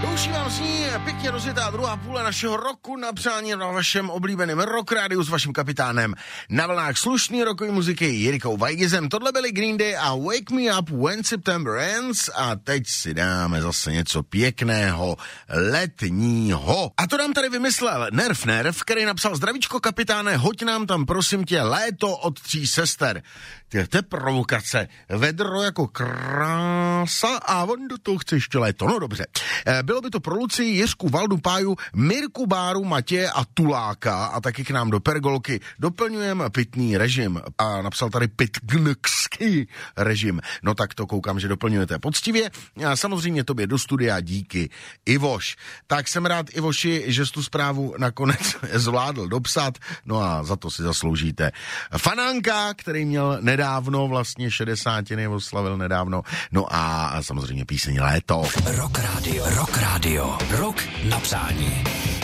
Už vám zní pěkně rozjetá druhá půle našeho roku na přání na vašem oblíbeném Rock Rádiu s vaším kapitánem na vlnách slušný rokový muziky Jirkou Weigizem. Tohle byly Green Day a Wake Me Up When September Ends a teď si dáme zase něco pěkného letního. A to nám tady vymyslel Nerv, který napsal: zdravíčko kapitáne, hoď nám tam prosím tě léto od 3 sester. To je provokace. Vedro jako krása a on do toho chce ještě léto. No dobře. Bylo by to pro Lucii, Jiřku, Valdu, Páju, Mirku, Báru, Matěje a Tuláka a taky k nám do Pergolky doplňujeme pitný režim. A napsal tady pitgnský režim. No tak to koukám, že doplňujete poctivě. A samozřejmě tobě do studia díky, Ivoš. Tak jsem rád, Ivoši, že jsi tu zprávu nakonec zvládl dopsat. No a za to si zasloužíte Fanánka, který měl nedávno, vlastně 60. oslavil nedávno. No a samozřejmě píseň Léto. Rock Radio. Rock na přání.